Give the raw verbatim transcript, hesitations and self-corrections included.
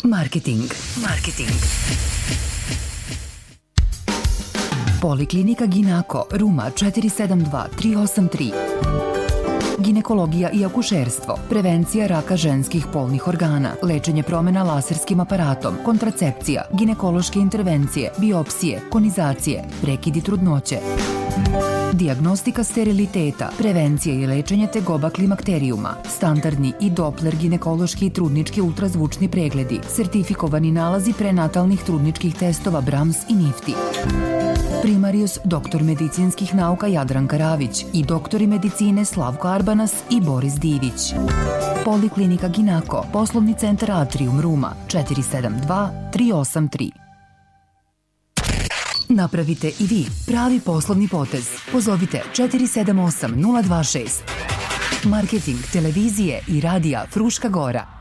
Marketing. Marketing. Poliklinika Ginako, Ruma četiri sedam dva tri osam tri. Ginekologija i akušerstvo, prevencija raka ženskih polnih organa, lečenje promena laserskim aparatom, kontracepcija, ginekološke intervencije, biopsije, konizacije, prekidi trudnoće. Dijagnostika steriliteta, prevencija i lečenje tegoba klimakterijuma, standardni i Doppler ginekološki i trudnički ultrazvučni pregledi, sertifikovani nalazi prenatalnih trudničkih testova Brahms i Nifty. Primarius, doktor medicinskih nauka Jadranka Ravić i doktori medicine Slavko Arbanas i Boris Divić. Poliklinika Ginako, poslovni centar Atrium, Ruma, četiri sedam dva tri osam tri. Napravite i vi pravi poslovni potez. Pozovite četiri sedam osam nula dva šest. Marketing televizije i radija Fruška Gora.